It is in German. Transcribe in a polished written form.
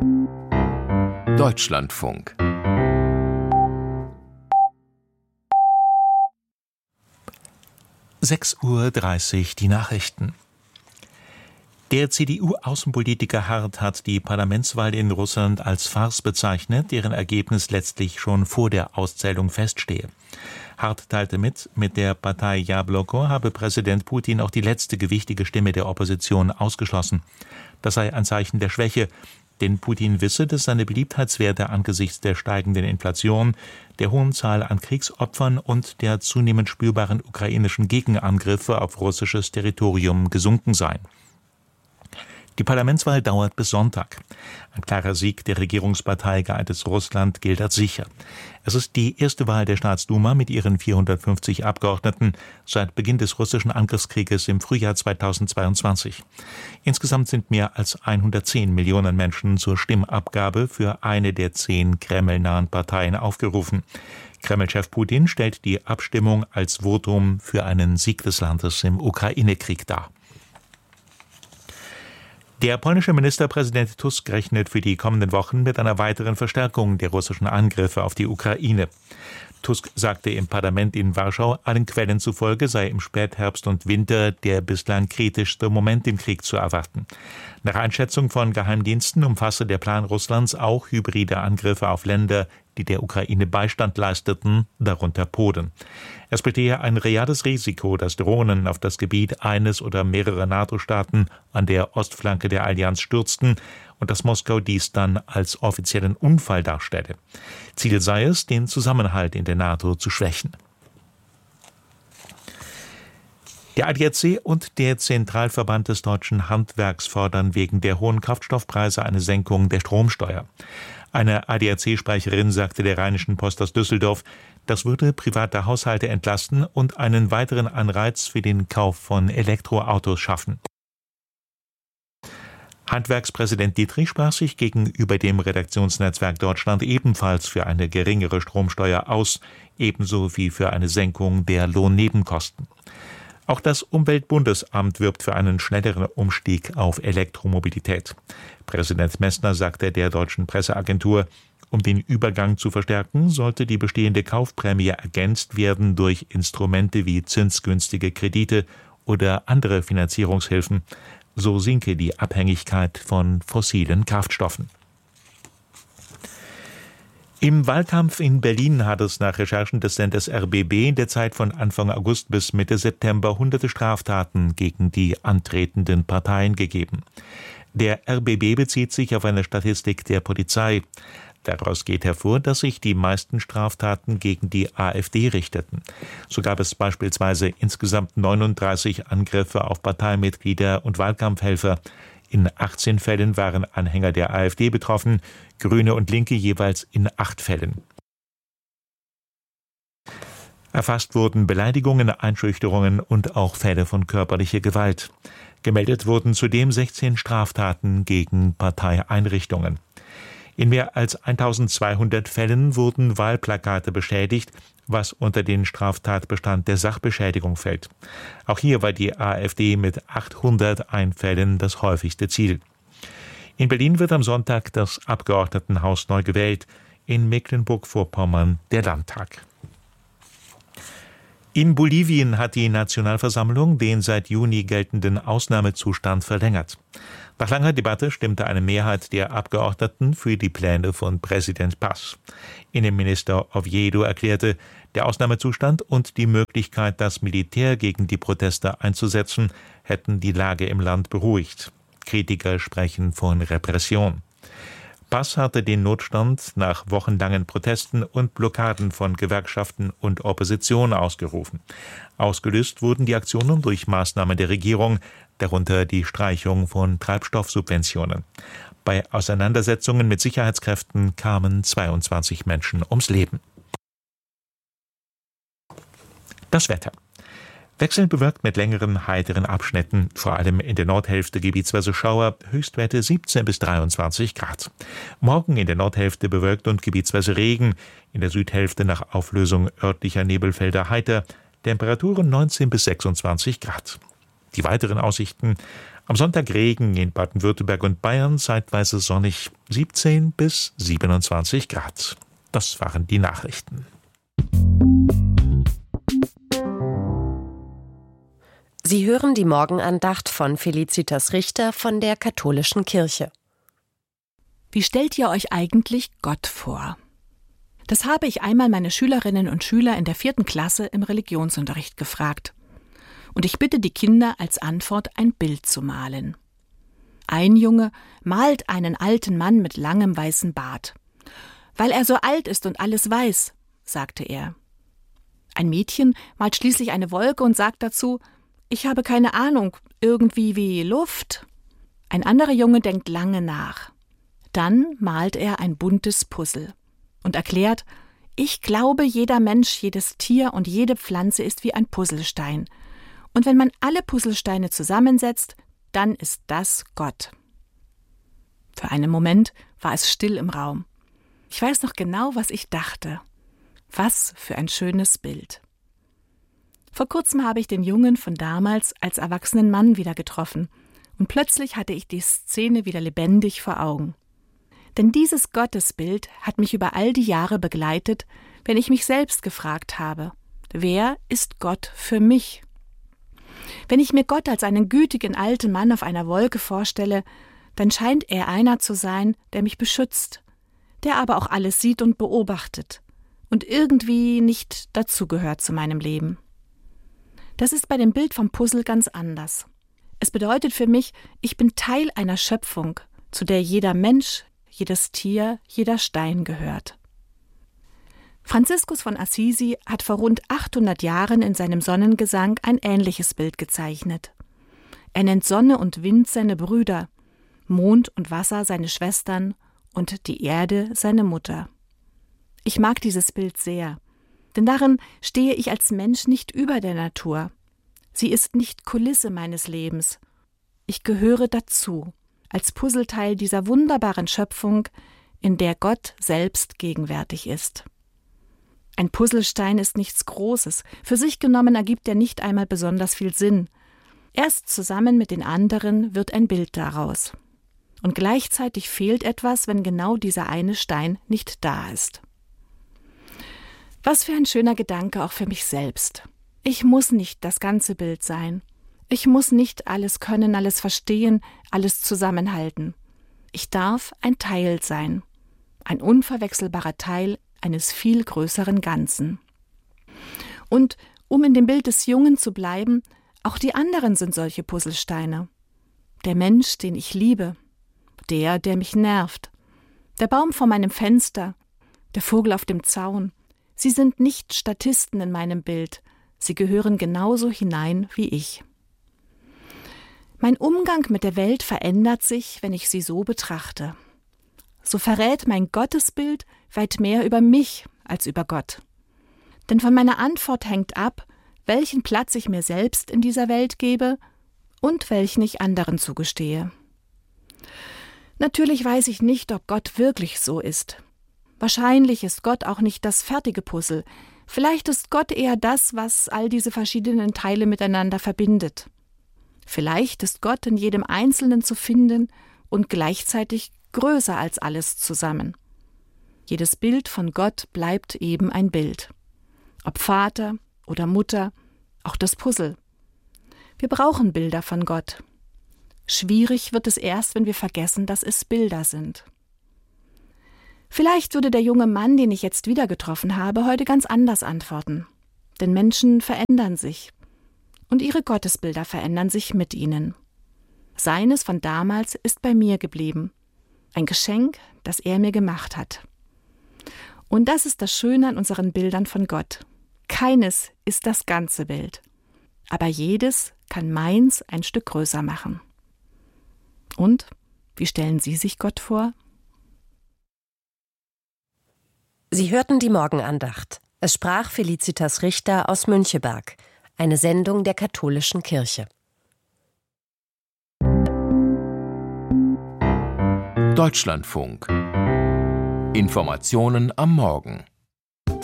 Deutschlandfunk 6:30 Uhr die Nachrichten. Der CDU-Außenpolitiker Hart hat die Parlamentswahl in Russland als Farce bezeichnet, deren Ergebnis letztlich schon vor der Auszählung feststehe. Hart teilte mit der Partei Jabloko habe Präsident Putin auch die letzte gewichtige Stimme der Opposition ausgeschlossen. Das sei ein Zeichen der Schwäche, denn Putin wisse, dass seine Beliebtheitswerte angesichts der steigenden Inflation, der hohen Zahl an Kriegsopfern und der zunehmend spürbaren ukrainischen Gegenangriffe auf russisches Territorium gesunken seien. Die Parlamentswahl dauert bis Sonntag. Ein klarer Sieg der Regierungspartei Geeintes Russland gilt als sicher. Es ist die erste Wahl der Staatsduma mit ihren 450 Abgeordneten seit Beginn des russischen Angriffskrieges im Frühjahr 2022. Insgesamt sind mehr als 110 Millionen Menschen zur Stimmabgabe für eine der 10 kremlnahen Parteien aufgerufen. Kreml-Chef Putin stellt die Abstimmung als Votum für einen Sieg des Landes im Ukraine-Krieg dar. Der polnische Ministerpräsident Tusk rechnet für die kommenden Wochen mit einer weiteren Verstärkung der russischen Angriffe auf die Ukraine. Tusk sagte im Parlament in Warschau, allen Quellen zufolge sei im Spätherbst und Winter der bislang kritischste Moment im Krieg zu erwarten. Nach Einschätzung von Geheimdiensten umfasse der Plan Russlands auch hybride Angriffe auf Länder, die der Ukraine Beistand leisteten, darunter Polen. Es bestehe ein reales Risiko, dass Drohnen auf das Gebiet eines oder mehrerer NATO-Staaten an der Ostflanke der Allianz stürzten und dass Moskau dies dann als offiziellen Unfall darstelle. Ziel sei es, den Zusammenhalt in der NATO zu schwächen. Der ADAC und der Zentralverband des deutschen Handwerks fordern wegen der hohen Kraftstoffpreise eine Senkung der Stromsteuer. Eine ADAC-Sprecherin sagte der Rheinischen Post aus Düsseldorf, das würde private Haushalte entlasten und einen weiteren Anreiz für den Kauf von Elektroautos schaffen. Handwerkspräsident Dietrich sprach sich gegenüber dem Redaktionsnetzwerk Deutschland ebenfalls für eine geringere Stromsteuer aus, ebenso wie für eine Senkung der Lohnnebenkosten. Auch das Umweltbundesamt wirbt für einen schnelleren Umstieg auf Elektromobilität. Präsident Messner sagte der deutschen Presseagentur, um den Übergang zu verstärken, sollte die bestehende Kaufprämie ergänzt werden durch Instrumente wie zinsgünstige Kredite oder andere Finanzierungshilfen. So sinke die Abhängigkeit von fossilen Kraftstoffen. Im Wahlkampf in Berlin hat es nach Recherchen des Senders RBB in der Zeit von Anfang August bis Mitte September hunderte Straftaten gegen die antretenden Parteien gegeben. Der RBB bezieht sich auf eine Statistik der Polizei. Daraus geht hervor, dass sich die meisten Straftaten gegen die AfD richteten. So gab es beispielsweise insgesamt 39 Angriffe auf Parteimitglieder und Wahlkampfhelfer. In 18 Fällen waren Anhänger der AfD betroffen, Grüne und Linke jeweils in 8 Fällen. Erfasst wurden Beleidigungen, Einschüchterungen und auch Fälle von körperlicher Gewalt. Gemeldet wurden zudem 16 Straftaten gegen Parteieinrichtungen. In mehr als 1200 Fällen wurden Wahlplakate beschädigt, was unter den Straftatbestand der Sachbeschädigung fällt. Auch hier war die AfD mit 800 Einfällen das häufigste Ziel. In Berlin wird am Sonntag das Abgeordnetenhaus neu gewählt, in Mecklenburg-Vorpommern der Landtag. In Bolivien hat die Nationalversammlung den seit Juni geltenden Ausnahmezustand verlängert. Nach langer Debatte stimmte eine Mehrheit der Abgeordneten für die Pläne von Präsident Paz. Innenminister Oviedo erklärte, der Ausnahmezustand und die Möglichkeit, das Militär gegen die Proteste einzusetzen, hätten die Lage im Land beruhigt. Kritiker sprechen von Repression. Paz hatte den Notstand nach wochenlangen Protesten und Blockaden von Gewerkschaften und Opposition ausgerufen. Ausgelöst wurden die Aktionen durch Maßnahmen der Regierung, darunter die Streichung von Treibstoffsubventionen. Bei Auseinandersetzungen mit Sicherheitskräften kamen 22 Menschen ums Leben. Das Wetter. Wechselnd bewölkt mit längeren, heiteren Abschnitten, vor allem in der Nordhälfte gebietsweise Schauer, Höchstwerte 17 bis 23 Grad. Morgen in der Nordhälfte bewölkt und gebietsweise Regen, in der Südhälfte nach Auflösung örtlicher Nebelfelder heiter, Temperaturen 19 bis 26 Grad. Die weiteren Aussichten: Am Sonntag Regen in Baden-Württemberg und Bayern, zeitweise sonnig 17 bis 27 Grad. Das waren die Nachrichten. Sie hören die Morgenandacht von Felicitas Richter von der Katholischen Kirche. Wie stellt ihr euch eigentlich Gott vor? Das habe ich einmal meine Schülerinnen und Schüler in der 4. Klasse im Religionsunterricht gefragt. Und ich bitte die Kinder als Antwort ein Bild zu malen. Ein Junge malt einen alten Mann mit langem weißen Bart. »Weil er so alt ist und alles weiß«, sagte er. Ein Mädchen malt schließlich eine Wolke und sagt dazu: »Ich habe keine Ahnung, irgendwie wie Luft.« Ein anderer Junge denkt lange nach. Dann malt er ein buntes Puzzle und erklärt: »Ich glaube, jeder Mensch, jedes Tier und jede Pflanze ist wie ein Puzzlestein. Und wenn man alle Puzzlesteine zusammensetzt, dann ist das Gott.« Für einen Moment war es still im Raum. Ich weiß noch genau, was ich dachte. Was für ein schönes Bild. Vor kurzem habe ich den Jungen von damals als erwachsenen Mann wieder getroffen und plötzlich hatte ich die Szene wieder lebendig vor Augen. Denn dieses Gottesbild hat mich über all die Jahre begleitet, wenn ich mich selbst gefragt habe: Wer ist Gott für mich? Wenn ich mir Gott als einen gütigen alten Mann auf einer Wolke vorstelle, dann scheint er einer zu sein, der mich beschützt, der aber auch alles sieht und beobachtet und irgendwie nicht dazugehört zu meinem Leben. Das ist bei dem Bild vom Puzzle ganz anders. Es bedeutet für mich, ich bin Teil einer Schöpfung, zu der jeder Mensch, jedes Tier, jeder Stein gehört. Franziskus von Assisi hat vor rund 800 Jahren in seinem Sonnengesang ein ähnliches Bild gezeichnet. Er nennt Sonne und Wind seine Brüder, Mond und Wasser seine Schwestern und die Erde seine Mutter. Ich mag dieses Bild sehr, denn darin stehe ich als Mensch nicht über der Natur. Sie ist nicht Kulisse meines Lebens. Ich gehöre dazu, als Puzzleteil dieser wunderbaren Schöpfung, in der Gott selbst gegenwärtig ist. Ein Puzzlestein ist nichts Großes. Für sich genommen ergibt er nicht einmal besonders viel Sinn. Erst zusammen mit den anderen wird ein Bild daraus. Und gleichzeitig fehlt etwas, wenn genau dieser eine Stein nicht da ist. Was für ein schöner Gedanke auch für mich selbst. Ich muss nicht das ganze Bild sein. Ich muss nicht alles können, alles verstehen, alles zusammenhalten. Ich darf ein Teil sein. Ein unverwechselbarer Teil eines viel größeren Ganzen. Und um in dem Bild des Jungen zu bleiben, auch die anderen sind solche Puzzlesteine. Der Mensch, den ich liebe, der mich nervt, der Baum vor meinem Fenster, der Vogel auf dem Zaun. Sie sind nicht Statisten in meinem Bild, sie gehören genauso hinein wie ich. Mein Umgang mit der Welt verändert sich, wenn ich sie so betrachte. So verrät mein Gottesbild weit mehr über mich als über Gott. Denn von meiner Antwort hängt ab, welchen Platz ich mir selbst in dieser Welt gebe und welchen ich anderen zugestehe. Natürlich weiß ich nicht, ob Gott wirklich so ist. Wahrscheinlich ist Gott auch nicht das fertige Puzzle. Vielleicht ist Gott eher das, was all diese verschiedenen Teile miteinander verbindet. Vielleicht ist Gott in jedem Einzelnen zu finden und gleichzeitig größer als alles zusammen. Jedes Bild von Gott bleibt eben ein Bild. Ob Vater oder Mutter, auch das Puzzle. Wir brauchen Bilder von Gott. Schwierig wird es erst, wenn wir vergessen, dass es Bilder sind. Vielleicht würde der junge Mann, den ich jetzt wieder getroffen habe, heute ganz anders antworten. Denn Menschen verändern sich. Und ihre Gottesbilder verändern sich mit ihnen. Seines von damals ist bei mir geblieben. Ein Geschenk, das er mir gemacht hat. Und das ist das Schöne an unseren Bildern von Gott. Keines ist das ganze Bild. Aber jedes kann meins ein Stück größer machen. Und wie stellen Sie sich Gott vor? Sie hörten die Morgenandacht. Es sprach Felicitas Richter aus Müncheberg, eine Sendung der Katholischen Kirche. Deutschlandfunk. Informationen am Morgen.